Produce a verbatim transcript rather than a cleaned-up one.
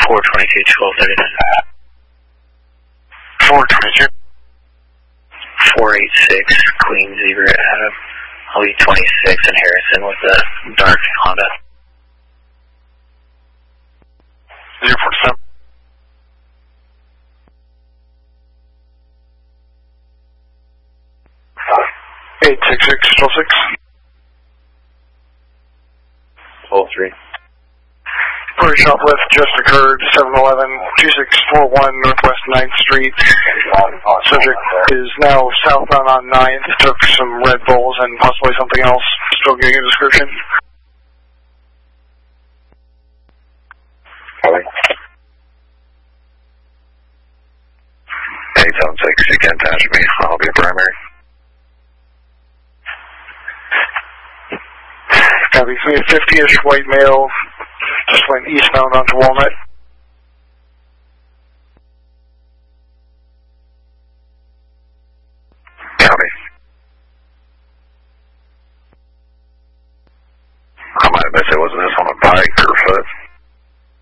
four twenty-two, twelve thirty-nine. four twenty-two. four eighty-six, Queen Zebra Adam. I'll be twenty-six in Harrison with a dark Honda. zero four seven. eight six six, twelve six. twelve three. Party shoplift just occurred, seven eleven, two six four one Northwest ninth Street. Subject is now southbound on ninth, took some Red Bulls and possibly something else. Still getting a description. eight seven six, you can attach me. I'll be primary. Copy. fifty-ish white male, just went eastbound onto Walnut. Copy. I might have missed it. Wasn't this on a bike